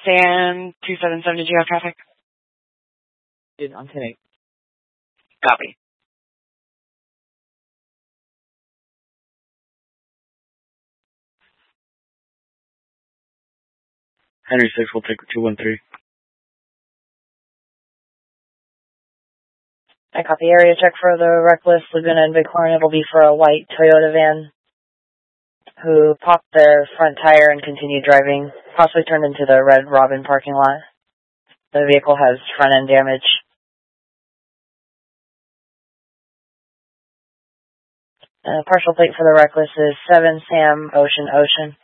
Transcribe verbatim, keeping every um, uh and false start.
Sam two seven seven, did you have traffic? Did on ten eight. Copy. Henry six, we'll take two one three. I copy. Area check for the reckless Laguna and Bighorn. It'll be for a white Toyota van who popped their front tire and continued driving, possibly turned into the Red Robin parking lot. The vehicle has front end damage. Uh, partial plate for the reckless is seven Sam Ocean Ocean.